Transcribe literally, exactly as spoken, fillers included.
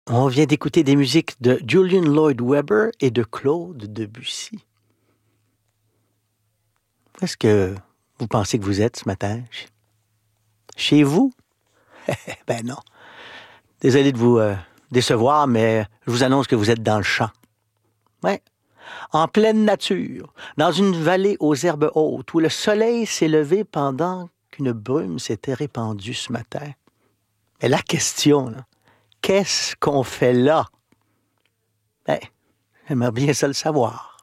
On vient d'écouter des musiques de Julian Lloyd Webber et de Claude Debussy. Où est-ce que vous pensez que vous êtes ce matin? Chez vous? Ben non. Désolé de vous euh, décevoir, mais je vous annonce que vous êtes dans le champ. Ouais. En pleine nature, dans une vallée aux herbes hautes, où le soleil s'est levé pendant qu'une brume s'était répandue ce matin. Mais la question, là, qu'est-ce qu'on fait là? Ben, j'aimerais bien ça le savoir.